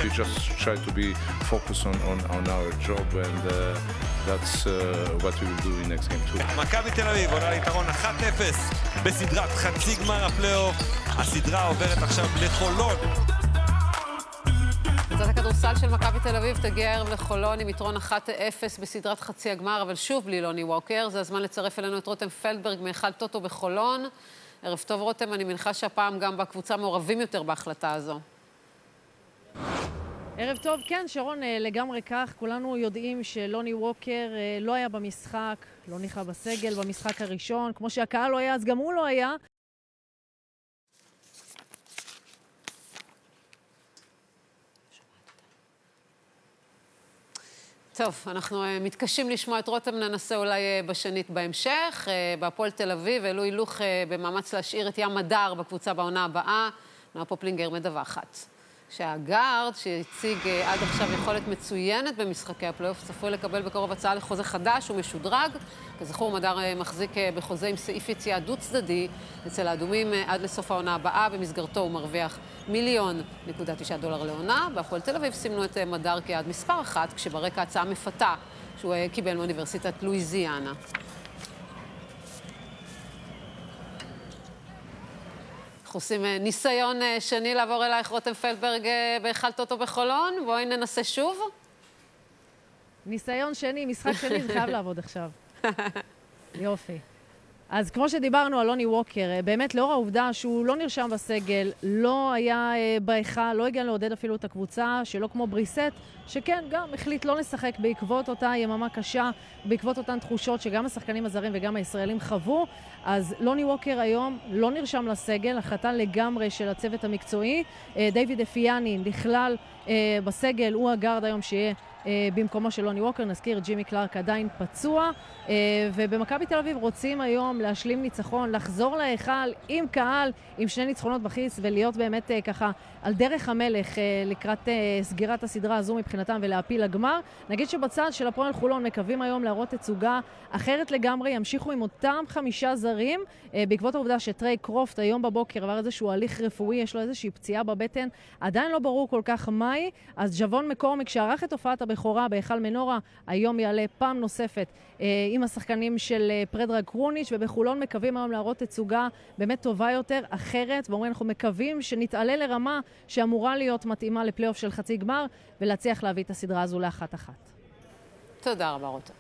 we just try to be focused on our job, and that's what we will do in next game too. מכבי תל אביב עולה ליתרון 1-0 בסדרת חצי גמר הפלייאוף. הסדרה עוברת עכשיו לחולון. קבוצת הכדורסל של מכבי תל אביב תגיע הערב לחולון עם יתרון 1-0 בסדרת חצי הגמר, אבל שוב בלי לוני ווקר. זה הזמן לצרף אלינו את רותם פלדברג מאחד טוטו בחולון. ערב טוב רותם, אני מניחה שהפעם גם בקבוצה מעורבים יותר בהחלטה הזו. ערב טוב, כן, שרון, לגמרי כך. כולנו יודעים שלוני ווקר לא היה במשחק, לא נכנס בסגל במשחק הראשון. כמו שהקהל לא היה, אז גם הוא לא היה. טוב, אנחנו מתקשים לשמוע את רותם, ננסה אולי בשנית בהמשך. בהפועל תל אביב העלו הילוך במאמץ להשאיר את ים הדר בקבוצה בעונה הבאה. נועה פופלינגר מדווחת שהגארד שהציג עד עכשיו יכולת מצוינת במשחקי הפלייאוף צפוי לקבל בקרוב הצעה לחוזה חדש ומשודרג. כזכור, מדר מחזיק בחוזה עם סעיף יציאה דו צדדי אצל האדומים עד לסוף העונה הבאה. במסגרתו הוא מרוויח $1.9 מיליון לעונה. בהפועל תל אביב סימנו את מדר כיעד מספר 1, כשברקע הצעה מפתה שהוא קיבל מאוניברסיטת לואיזיאנה. אנחנו עושים ניסיון שני לעבור אלייך רותם פלדברג בהיכל טוטו בחולון. בואי ננסה שוב. ניסיון שני, משחק שני, זה חייב לעבוד עכשיו. יופי. אז כמו שדיברנו על לוני ווקר, באמת לאור העובדה שהוא לא נרשם בסגל, לא היה בהיכל, לא הגיע לעודד אפילו את הקבוצה, שלא כמו בריסט, שכן, גם החליט לא לשחק בעקבות אותה יממה קשה, בעקבות אותן תחושות שגם השחקנים הזרים וגם הישראלים חוו. אז לוני ווקר היום לא נרשם לסגל, החלטה לגמרי של הצוות המקצועי. דיוויד אפיאני נכלל בסגל, הוא הגארד היום שיהיה במקומו של לוני ווקר. נזכיר, ג'ימי קלארק עדיין פצוע, ובמכבי תל אביב רוצים היום להשלים ניצחון, לחזור להיכל עם קהל, עם 2 ניצחונות בכיס, ולהיות באמת ככה על דרך המלך לקראת סגירת הסדרה הזו מבחינתם ולהפיל לגמר. נגיד שבצד של הפועל חולון מקווים היום להראות תצוגה אחרת לגמרי, ימשיכו עם אותם 5 זרים, בעקבות העובדה שטריי קרופט היום בבוקר עבר איזשהו הליך רפואי, יש לו איזושהי פציעה בבטן, עדיין לא ברור כל כך מהי. אז ג'וון מקורמיק שערך את הופעת הבכורה בהיכל מנורה, היום יעלה פעם נוספת עם השחקנים של פרדרג קרוניץ', ובחולון מקווים היום להראות תצוגה באמת טובה יותר, אחרת, ואומרים אנחנו מקווים שנתעלה לרמה שאמורה להיות מתאימה לפלייאוף של חצי גמר, ולהצליח להביא את הסדרה הזו ל1-1. תודה רבה רותם.